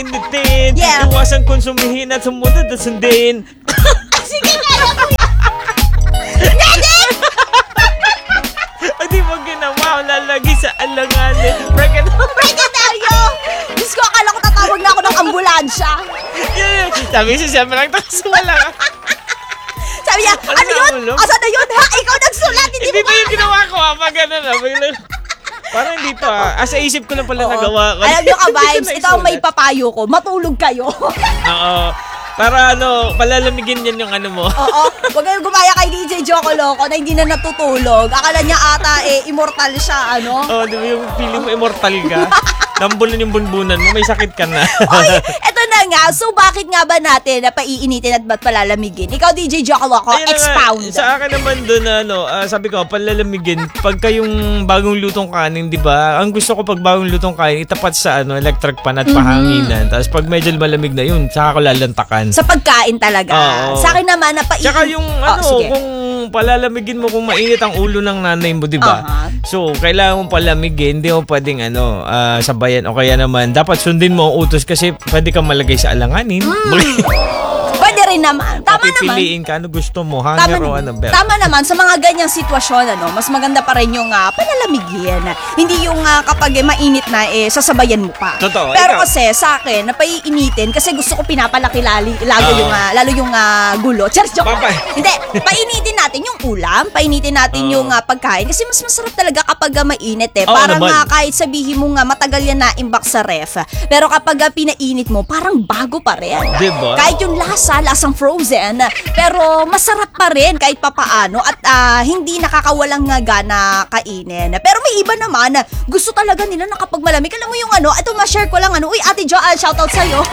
painitin. Yeah. Iwasan konsumihin at sumunod at sundin. Sige, kaya mo. Hindi mo ginawa, lalagi sa alanganin. Break Tayo! Diyos ko, akala ko tatawag na ako ng ambulansya. Yeah. Sabi siya, siyempre lang wala. Sabi niya, ano yun? ulo? Asa na yun? Ha? Ikaw nagsulat, hindi Hindi mo pa yung ginawa ko pag gano'n Parang hindi pa. Sa isip ko lang pala Oo. nagawa ko. Alam nyo ka, Hindi ko vibes, ito ang may naisulat. papayo ko. Matulog kayo. Oo. Para palalamigin yan yung ano mo. Oo. Huwag kayong gumaya kay DJ Joko Loco na hindi na natutulog. Akala niya ata, immortal siya, ano? Oo, di ba yung feeling mo immortal ka? Nambulan yung bunbunan mo, may sakit ka na. Oy, eto na nga. So, bakit nga ba natin na paiinitin at ba't palalamigin? Ikaw, DJ Joko Loco, Ayun na nga, expound. sa akin naman doon, sabi ko, palalamigin, pagka yung bagong lutong kanin, di ba? Ang gusto ko pag bagong lutong kanin, itapat sa electric pan at pahanginan. Tapos pag medyo malamig na yun, saka ko lalantakan. Sa pagkain talaga. Oo. Sa akin naman, na paiinitin. Tsaka yung sige. kung palalamigin mo kung mainit ang ulo ng nanay mo, di ba? Aha. So, kailangan mong palamigin, hindi mo pwedeng sabayan o kaya naman dapat sundin mo ang utos kasi pwede kang malagay sa alanganin. Pwede rin naman. Tama naman. Papipiliin ka ano gusto mo, hanger o ano. Tama naman, sa mga ganyang sitwasyon, mas maganda pa rin yung panalamigin. Hindi yung kapag mainit na, sasabayan mo pa. Totoo, Pero ikaw? kasi, sa akin, napaiinitin, kasi gusto ko pinapalaki lalo yung gulo. Joke. Papa. Hindi, painitin natin yung ulam, painitin natin yung pagkain, kasi mas masarap talaga kapag mainit Oo Parang naman. kahit sabihin mo nga, matagal yan na-imbak sa ref. Pero kapag pinainit mo, parang bago pa rin. Diba? Kahit yung lasang frozen, pero masarap pa rin kahit papaano at hindi nakakawalang nga gana kainin. Pero may iba naman, gusto talaga nila na kapag malamig. Alam mo yung ito ma-share ko lang uy, Ate Jo, shoutout sa'yo.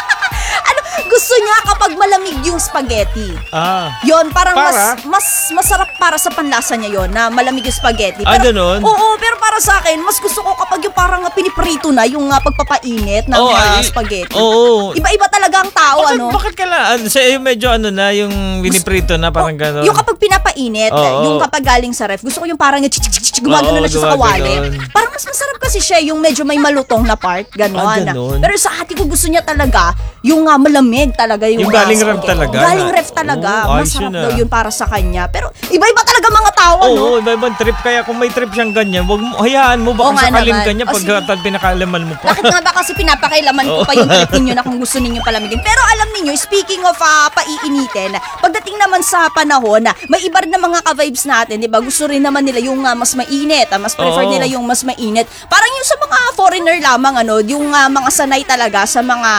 Gusto niya kapag malamig yung spaghetti. Yon, parang Para? mas masarap para sa panlasa niya yon na malamig yung spaghetti. Ganun? Oo, pero para sa akin, mas gusto ko kapag yung parang piniprito na yung pagpapainit ng spaghetti. Oo. Iba-iba talaga ang tao, Bakit ka lang? Medyo yung biniprito na parang gano'n. Yung kapag pinapainit, Oo. yung kapag galing sa ref, gusto ko yung parang gumagano na siya sa kawali. gumaganon. Parang mas masarap kasi siya yung medyo may malutong na part, gano'n. Ganon. Pero sa ate ko gusto niya talaga yung malamig talaga yung galing ref spaghetti. talaga. Galing ref talaga. Oo, ayos Masarap yun, daw yun para sa kanya. Pero iba-iba talaga mga tao, Oo, iba-ibang trip. Kaya kung may trip siyang ganyan, hayaan mo, Oo nga baka sakalin naman. ka niya O, pag sige. pinakalaman mo pa. Bakit nga ba kasi pinapakailaman ko pa yung trip ninyo na kung gusto ninyo palamigin. Pero alam niyo, speaking of paiinitin, pagdating naman sa panahon, may iba rin na mga ka-vibes natin, di ba? Gusto rin naman nila yung mas mainit, mas prefer Oo. nila yung mas mainit. Parang yung sa mga foreigner lamang, yung mga sanay talaga sa mga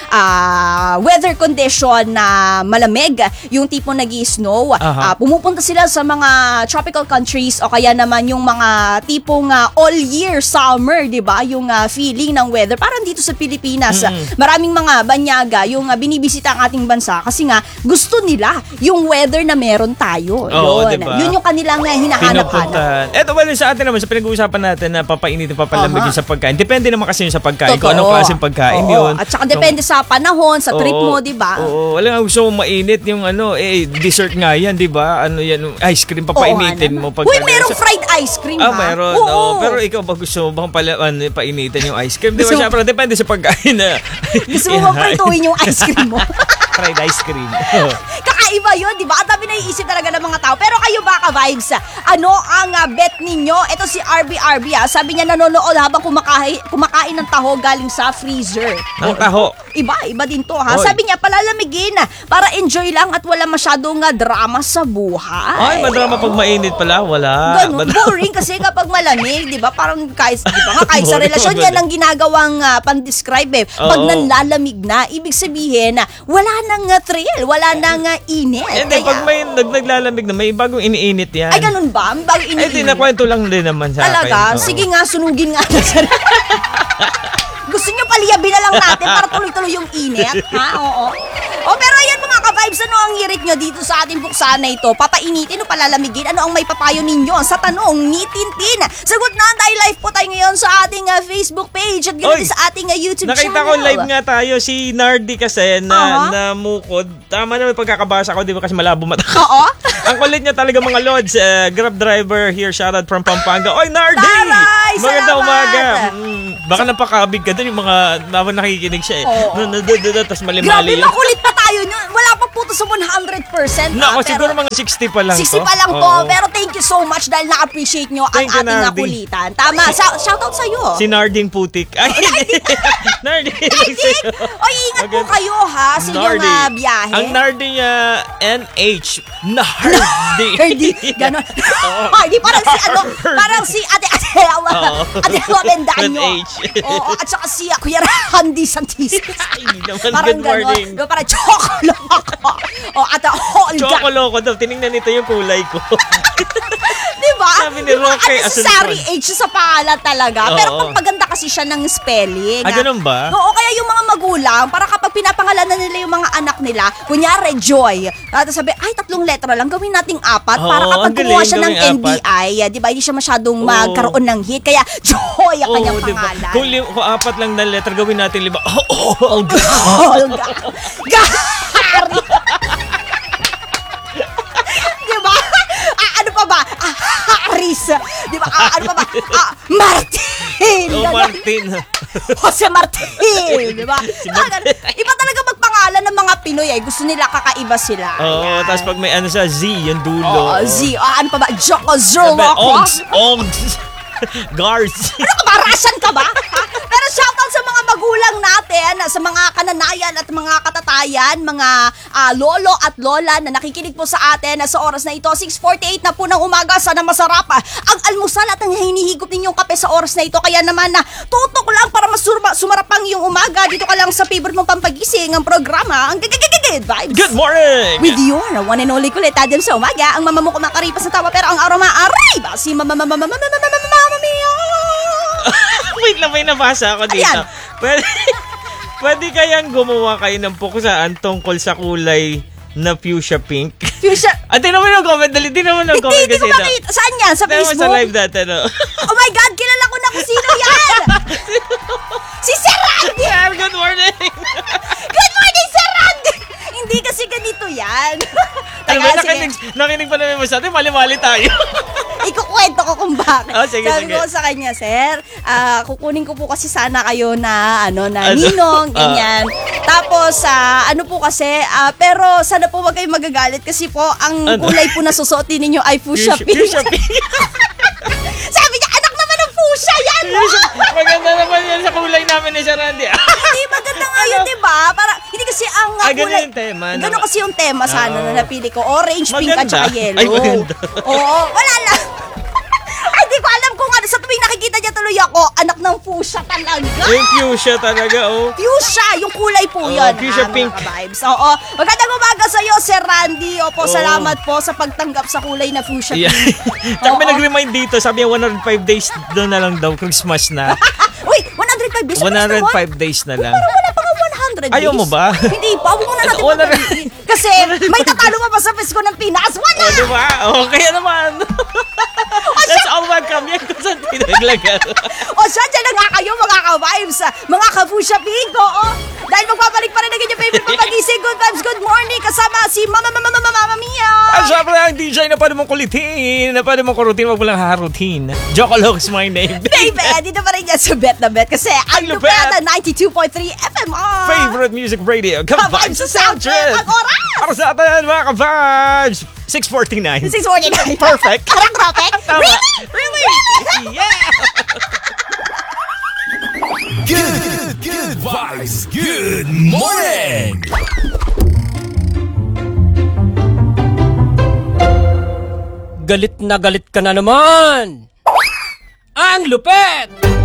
weather condition na malamig, yung tipo nag-i-snow, Aha. pumupunta sila sa mga tropical countries o kaya naman yung mga tipong all year summer, 'di ba? Yung feeling ng weather parang dito sa Pilipinas. Maraming mga banyaga yung binibisita ang ating bansa kasi nga gusto nila yung weather na meron tayo. Oo, Yun. diba? Yun yung kanilang hinahanap-hanap. Pinupuntahan. Eto, sa atin naman, sa pinag-uusapan natin na papainitin, papalamigin Aha. sa pagkain. Depende naman kasi yun sa pagkain. Kung Totoo. anong klaseng pagkain Oo. yun. At saka depende sa panahon, sa trip mo, 'di ba? Oo, wala nga gusto mo mainit yung dessert nga yan, di ba? Yan, ice cream, papainitin mo. Uy, merong fried ice cream ha? Meron. Oo. Pero ikaw ba gusto mo bang painitin yung ice cream? Di ba? Gusto- Siyempre, depende sa pagkain na. Gusto mo bang prituin yung ice cream mo? Fried ice cream. Kakaiba yun, di ba? Ang dami naiisip talaga ng mga tao. Pero kayo ba, ka-vibes? Ano ang bet ninyo? Ito si RB, sabi niya nanonood habang kumakain ng taho galing sa freezer. Ang taho. Iba din to ha. Oy. Sabi niya, palalamigin para enjoy lang at wala masyadong drama sa buhay. Ay, madrama pag mainit pala. Wala. Ganun, boring kasi kapag malamig, di ba? Parang kahit sa Boring relasyon naman. yan ang ginagawang pan-describe Pag Oo. nanlalamig na, ibig sabihin na wala nang thrill, wala nang init. Hindi, pag may naglalamig na, may bagong iniinit yan. Ay, ganun ba? May bagong init. Di nakwento lang din naman sa akin. Talaga? Oo. Sige nga, sunugin nga. Gusto nyo paliyabi na lang natin para tuloy-tuloy yung init? Ha? Oo. Pero ayan mga ka-vibes, ano ang hirit nyo dito sa ating buksan na ito? Papainitin o palalamigin? Ano ang may papayo ninyo sa tanong ni Tintin? Sagot na tayo live po tayo ngayon doon sa ating Facebook page at ganoon sa ating YouTube nakita channel. Nakita ko live nga tayo, si Nardi kasi na mukod. Tama na may pagkakabasa ko, di ba kasi malabo mata ko. Oo. Ang kulit niya talaga mga lods. Grab driver here, shoutout from Pampanga. Oy, Nardi! Taray! Magandang Salamat! umaga. Baka napakabig ka dun yung mga habang nakikinig siya eh. Tapos mali-mali Grabe, makulit pa tayo. Wala pa po to sa 100%. Nako, siguro mga 60 pa lang 60 pa lang po. Pero thank you so much dahil na-appreciate nyo ang Thank you, ating Nardi. nakulitan. Tama. Shoutout sa'yo. Si Narding Putik. Ay, Nardi. O, ingat po kayo ha sa inyong biyahe. Ang Nardi niya, NH. Nardi. Ganon. Hardy, parang si Ate Adela. Adela Bendaño. Oo, at saka si Kuya Randy Santis. Parang good morning. Parang Chocoloko. O, Ate Olga. Chocoloko daw. Tinignan nito yung kulay ko. Diba? Sabi ni Roque Unnecessary H sa pangalan talaga. Oo. Pero pagpaganda kasi siya ng spelling. Ganun ba? Oo, kaya yung mga magulang, para kapag pinapangalanan nila yung mga anak nila, kunyari Joy, tapos sabi, ay 3 letra lang, gawin nating 4 para kapag ang galing, kumuha siya ng gawing 4. NBI, di ba, hindi siya masyadong magkaroon ng hit. Kaya Joy ang kanyang pangalan. Kung 4 lang na letra, gawin natin 5. Olga. Gary. Diba? Ano pa ba? Haris. Diba? Ano pa ba? Martin. Martin. Jose Martin. Diba? Iba talaga magpangalan ng mga Pinoy ay. Gusto nila kakaiba sila. Oo, tapos pag may ano sa Z, yung dulo. Z. Ano pa ba? Joko Zerloko. Ogs. Guards. Ano ka ba? Russian ka ba? Pero shoutout sa mga magulang natin, sa mga kananayan at mga katatayan, mga lolo at lola na nakikinig po sa atin sa oras na ito. 6:48 na po ng umaga. Sana masarap ang almusal at ang hinihigop ninyong kape sa oras na ito. Kaya naman tutok lang para sumarap ang iyong umaga. Dito ka lang sa favorite mong pampagising ang programa, ang Good Vibes. Good morning! With your one and only kulit din sa umaga. Ang mama mo kumakaripas na tawa pero ang araw maaray. Si Mama Mia. Wait lang, may nabasa ako dito. Pwede kayang gumawa kayo ng pukusaan tungkol sa kulay na fuchsia pink? Fuchsia? Tingnan mo yung comment. Dali, tingnan mo yung comment kasi. Hindi ko makita. Saan yan? Sa Facebook? Sa live natin. Oh my God, kilala ko na kung sino yan! Si Sir Randy! Good morning! Good morning, Sir Randy! Hindi kasi ganito yan. Nakinig pa namin mo sa atin, mali-mali tayo. Ikukwento ko kung bakit. Sige, Sabi ko sa kanya, Sir, kukunin ko po kasi sana kayo na ninong, ganyan. Tapos, ano po kasi, pero sana po wag kayong magagalit kasi po, ang kulay po na susuotin ninyo ay fuchsia pink. Sabi niya, anak naman ng fuchsia yan! Maganda naman yan sa kulay namin ni Sir Randy. Hindi, maganda nga yun, diba? Hindi kasi ang kulay. Ganun yung tema. Ganun kasi yung tema sana na napili ko. Orange, pink, at saka yellow. Ay, maganda. Oo, wala lang. Ay, di ko alam kung ano. Sa tuwing nakikita niya tuloy ako, anak ng fuchsia talaga. Yung fuchsia talaga, Fuchsia, yung kulay po yun. Fuchsia pink. Vibes. Oo. Magandang umaga sa'yo, Sir Randy. Opo, salamat po sa pagtanggap sa kulay na fuchsia pink. Tsaka may nag-remind dito, sabi niya 105 days doon na lang daw, Christmas na. Uy, 105 days? 105 days na lang. Pero wala pa nga 100 days. Ayaw mo ba? Hindi pa. Huwag muna natin pagpapalitin. Kasi may tatalo pa sa Pasko ng Pinas. Wala! Diba? Kaya naman. That's all welcome. Yan kung saan pinaglagan. Siya, dyan na nga kayo mga ka-vibes. Mga ka-fuchsia pink. Dahil magpapalik pa rin ang inyong favorite papagising. Good vibes, good morning. Kasama si Mama Mia. At syempre ang DJ na pwede mong kulitin, na pwede mong kurutin, wag mo lang harutin. Jocologue is my name. Baby, dito pa rin yan sa Bet na Bet. Kasi ang Lupet. Lupet 92.3 FMR. Favorite music radio. Ka-vibes sa soundtrack. Ang oras. Para sa atin mga ka-vibes. 6:49. 6:49. Perfect. Parang perfect. Tama. Really? Yeah. Good vibes. Good morning. Galit na galit ka na naman! Ang lupet!